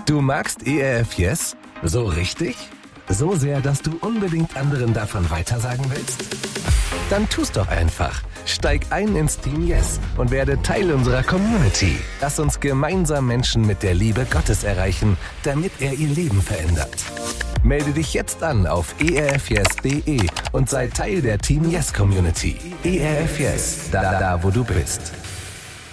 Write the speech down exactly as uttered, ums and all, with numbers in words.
Du magst E R F Yes? So richtig? So sehr, dass du unbedingt anderen davon weitersagen willst? Dann tu's doch einfach. Steig ein ins Team Yes und werde Teil unserer Community. Lass uns gemeinsam Menschen mit der Liebe Gottes erreichen, damit er ihr Leben verändert. Melde dich jetzt an auf e r f yes punkt de und sei Teil der Team Yes Community. E R F Yes, da, da wo du bist.